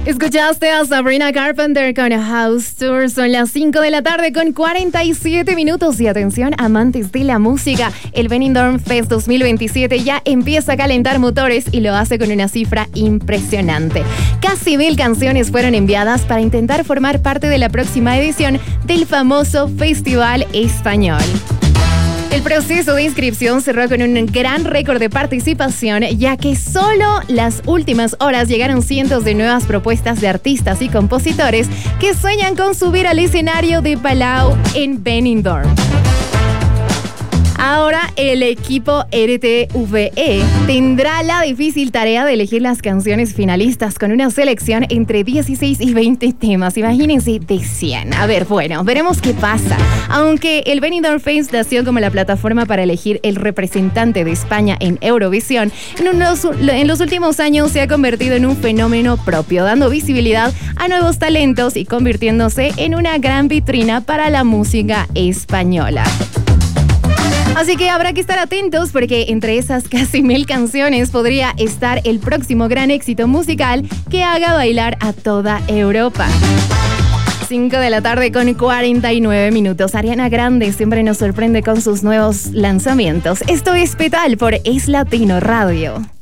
Escuchaste a Sabrina Carpenter con House Tour. Son las 5 de la tarde con 47 minutos. Y atención, amantes de la música, el Benidorm Fest 2027 ya empieza a calentar motores y lo hace con una cifra impresionante. Casi 1000 canciones fueron enviadas para intentar formar parte de la próxima edición del famoso Festival Español. El proceso de inscripción cerró con un gran récord de participación, ya que solo las últimas horas llegaron cientos de nuevas propuestas de artistas y compositores que sueñan con subir al escenario de Palau en Benidorm. Ahora el equipo RTVE tendrá la difícil tarea de elegir las canciones finalistas con una selección entre 16 y 20 temas. Imagínense, de 100. A ver, bueno, veremos qué pasa. Aunque el Benidorm Fest nació como la plataforma para elegir el representante de España en Eurovisión, en los últimos años se ha convertido en un fenómeno propio, dando visibilidad a nuevos talentos y convirtiéndose en una gran vitrina para la música española. Así que habrá que estar atentos porque entre esas casi 1000 canciones podría estar el próximo gran éxito musical que haga bailar a toda Europa. 5 de la tarde con 49 minutos. Ariana Grande siempre nos sorprende con sus nuevos lanzamientos. Esto es Petal por Es Latino Radio.